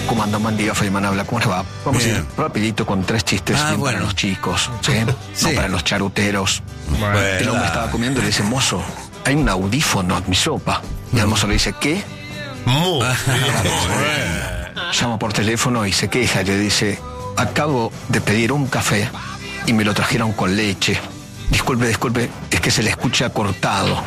¿Cómo andan? Buen día, Feynman habla, ¿cómo les va? Vamos a Bien. ir rapidito con 3 chistes bien bueno. para los chicos, ¿sí? Sí. No para los charuteros. Bueno. El hombre estaba comiendo y le dice, mozo, hay un audífono en mi sopa. Y el mozo le dice, ¿qué? Muy Llama por teléfono y se queja y le dice, acabo de pedir un café y me lo trajeron con leche. Disculpe, es que se le escucha cortado.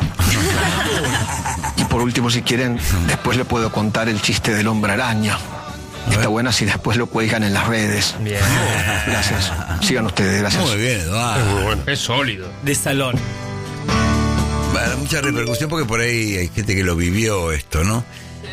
Y por último, si quieren, después le puedo contar el chiste del hombre araña. Está buena si después lo cuelgan en las redes. Bien. Gracias. Sigan ustedes, gracias. Muy bien, Eduardo. muy bueno. Es sólido. De salón. Bueno, mucha repercusión porque por ahí hay gente que lo vivió esto, ¿no?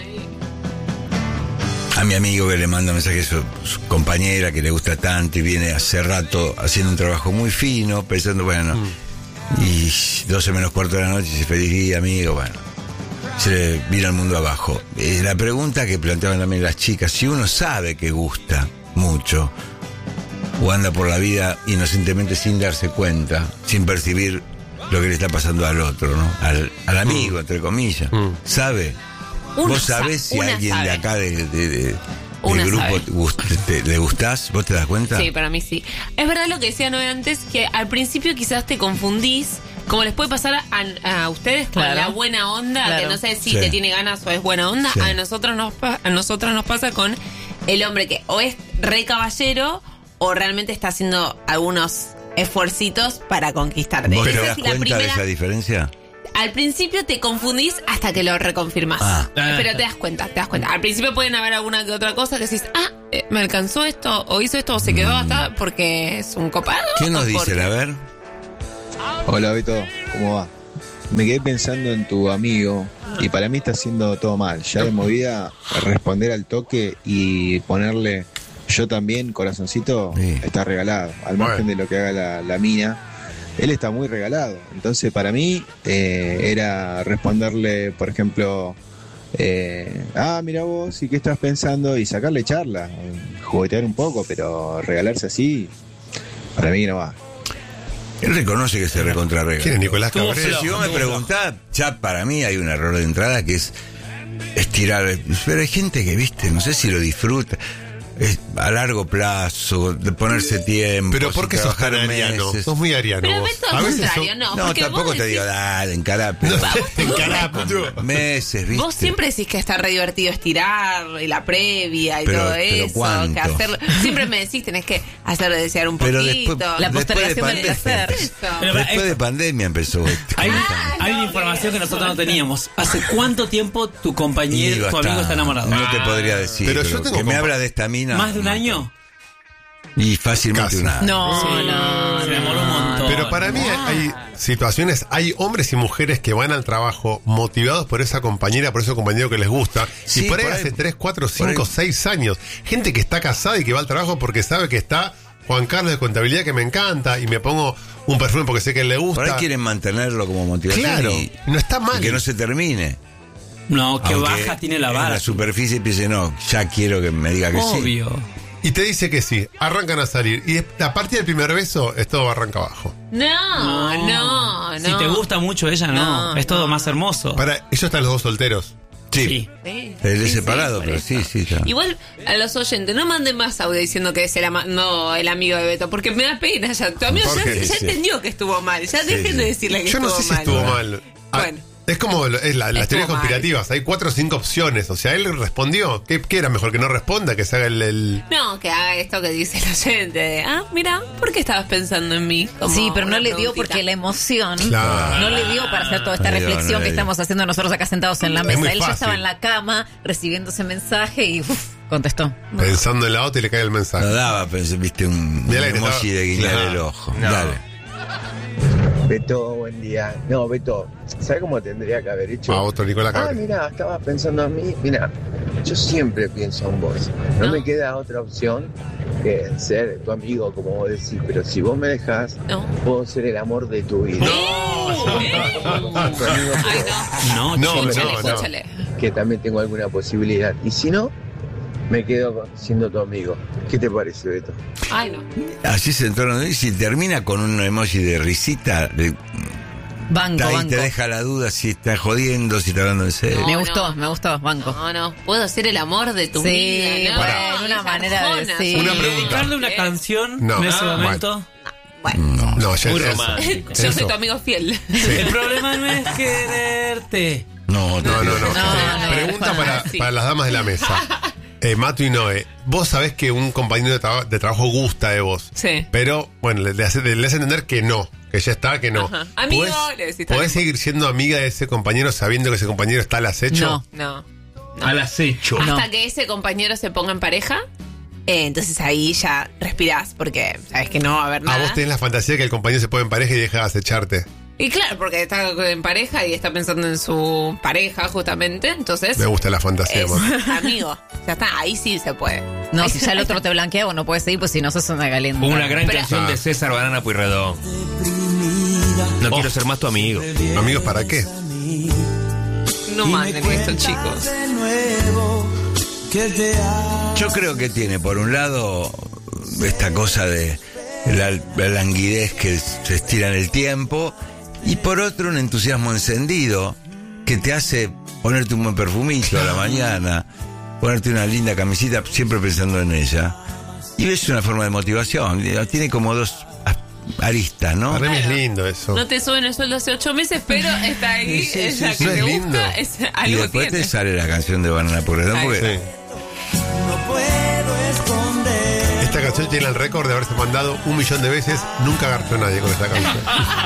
A mi amigo que le manda mensajes a su compañera que le gusta tanto y viene hace rato haciendo un trabajo muy fino, pensando, bueno, y 12 menos cuarto de la noche, dice, feliz día, amigo, bueno. Se le vira el mundo abajo. La pregunta que planteaban también las chicas, si uno sabe que gusta mucho o anda por la vida inocentemente sin darse cuenta, sin percibir lo que le está pasando al otro, ¿no? Al amigo, entre comillas. ¿Sabe? Uno ¿Vos sabés si una alguien sabe. de acá del Una grupo sabe. le gustás? ¿Vos te das cuenta? Sí, para mí sí. Es verdad lo que decía Noé antes, que al principio quizás te confundís, como les puede pasar a ustedes con Claro. la buena onda, Claro. que no sé si Sí. te tiene ganas o es buena onda. Sí. A nosotros nos pasa con el hombre que o es re caballero o realmente está haciendo algunos esfuercitos para conquistarte. ¿Vos te No sé das si la cuenta de primera- esa diferencia? Al principio te confundís hasta que lo reconfirmás. Ah. Pero te das cuenta. Al principio pueden haber alguna que otra cosa que decís, me alcanzó esto, o hizo esto, o se quedó hasta porque es un copado. ¿Qué nos o dicen? porque- A ver. Hola Beto, ¿cómo va? Me quedé pensando en tu amigo y para mí está haciendo todo mal. Ya de movida responder al toque y ponerle yo también, corazoncito, Sí. está regalado. Al margen de lo que haga la mina, él está muy regalado. Entonces para mí era responderle, por ejemplo, mira vos, ¿y qué estás pensando? Y sacarle charla, juguetear un poco, pero regalarse así, para mí no va. Él reconoce que se recontrarrega. ¿Quién es Nicolás Tuvo Cabrera? flojo. Si vos me preguntás, ya para mí hay un error de entrada que es estirar. Pero hay gente que, viste, no sé si lo disfruta. Es a largo plazo, de ponerse tiempo. Pero ¿por sin qué sos tan trabajar ariano? meses. Sos muy ariano Pero vos. Beto, al contrario, no. No, porque tampoco vos te digo, decís- dale, encará, pero Encará, puto. meses, viste. Vos siempre decís que está re divertido estirar y la previa y Pero- todo pero eso, ¿cuánto? que hacerlo. Siempre me decís tenés que hacerlo desear un Pero poquito. después, La después de postergación del pandemia, placer. Eso. Pero, después de pandemia empezó esto. Hay una información que nosotros no teníamos. ¿Hace cuánto tiempo tu Y compañero, tu amigo está enamorado? No te podría decir, Pero pero yo tengo que me compa- habla de esta mina. ¿Más de un año? Y fácilmente Casi. un año. No, Sí, no, se demoró un montón. Pero para mí hay situaciones, hay hombres y mujeres que van al trabajo motivados por esa compañera, por ese compañero que les gusta. Sí, y por ahí por ahí- hace 3, 4, por 5, ahí- 6 años. Gente que está casada y que va al trabajo porque sabe que está Juan Carlos de contabilidad que me encanta y me pongo un perfume porque sé que le gusta. Por ahí quieren mantenerlo como motivación. Claro, y, no está mal. y que no se termine. No, que Aunque baja tiene la En vara. la superficie piense, no, ya quiero que me diga que sí. Obvio. Y te dice que sí, arrancan a salir. Y a partir del primer beso, es todo arranca abajo. No. Si te gusta mucho ella, no. Es todo más hermoso. Para ellos están los dos solteros. Sí. Sí. Él es Sí, separado, por pero eso. sí. Está. Igual a los oyentes, no manden más audio diciendo que es no el amigo de Beto, porque me da pena ya. Tu amigo ¿Por ya, qué? ya Sí. entendió que estuvo mal. Ya Sí, dejen sí. de decirle que Yo no estuvo sé si mal. estuvo mal. Bueno. Es como las teorías Estuvo mal. conspirativas. Hay 4 o 5 opciones. O sea, él respondió. ¿Qué era mejor? Que no responda, que se haga el... No, que haga esto que dice el oyente. De, mira, ¿por qué estabas pensando en mí? Como Sí, pero no una le dio preguntita. porque la emoción Claro. no le dio para hacer toda esta No le dio, reflexión no le que dio. estamos haciendo nosotros acá sentados en la Es mesa. muy Él ya fácil. estaba en la cama recibiendo ese mensaje y contestó. Pensando en la otra y le cae el mensaje. No daba, pensé, viste, un Mira que emoji estaba- de guiñar Claro. el ojo. No. Dale. Beto, buen día. No, Beto, ¿sabes cómo tendría que haber hecho? A otro Nicolás Cabrera. Mira, estabas pensando en mí. Mira, yo siempre pienso en vos. No me queda otra opción que ser tu amigo, como vos decís. Pero si vos me dejás, No. puedo ser el amor de tu vida. Tu amigo, Ay, no. No, No, chico. no. Escúchale. que también tengo alguna posibilidad. Y si no, me quedo siendo tu amigo. ¿Qué te parece, Beto? Ay, no. Así se entorna y si termina con un emoji de risita, ahí banco. te deja la duda si está jodiendo, si está hablando en serio. No, Me gustó, banco. No, puedo ser el amor de tu Sí, vida. No, bueno, una esa manera de Arjona, decir. Una pregunta. Dedicarle una canción No. en ese Ah, momento. Bueno, No, ya Muy es eso. romántico. yo soy Eso. tu amigo fiel. El problema no es quererte. No. no, Pregunta sí. para las damas de la mesa. Matu y Noé, vos sabés que un compañero de trabajo gusta de vos. Sí. Pero, bueno, le hace entender que no, que ya está, que no. Ajá. Amigo, le decís tal ¿Podés cual. seguir siendo amiga de ese compañero sabiendo que ese compañero está al acecho? No. No. Al acecho. No. Hasta que ese compañero se ponga en pareja, entonces ahí ya respirás, porque sabes que no va a haber nada. A vos tenés la fantasía de que el compañero se pone en pareja y deja de acecharte. Y claro, porque está en pareja y está pensando en su pareja justamente, entonces Me gusta la fantasía, es Matu. amigo. Ya está, ahí sí se puede. No, Ahí si sí- ya el otro te blanquea, vos no puedes seguir, pues si no sos una caliente. Una gran Pero- canción de César Banana Pueyrredón. No quiero ser más tu amigo. ¿Amigos para qué? No manden esto, chicos. Yo creo que tiene, por un lado, esta cosa de la languidez que se estira en el tiempo, y por otro, un entusiasmo encendido que te hace ponerte un buen perfumito a la mañana, ponerte una linda camisita, siempre pensando en ella. Y es una forma de motivación. Tiene como dos aristas, ¿no? Para mí es lindo eso. No te suben el sueldo hace 8 meses, pero está ahí, Sí, es sí, la sí. que No te es gusta, lindo. es Y algo después tiene. te sale la canción de Banana Pueyrredón, Ay, porque Sí. Esta canción tiene el récord de haberse mandado 1 millón de veces. Nunca agarró a nadie con esta canción.